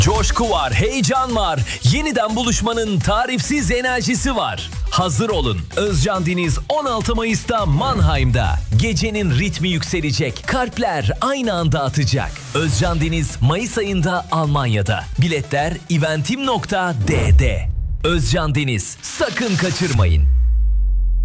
Coşku var, heyecan var. Yeniden buluşmanın tarifsiz enerjisi var. Hazır olun. Özcan Deniz 16 Mayıs'ta Mannheim'da. Gecenin ritmi yükselecek. Kalpler aynı anda atacak. Özcan Deniz Mayıs ayında Almanya'da. Biletler eventim.d'de. Özcan Deniz, sakın kaçırmayın.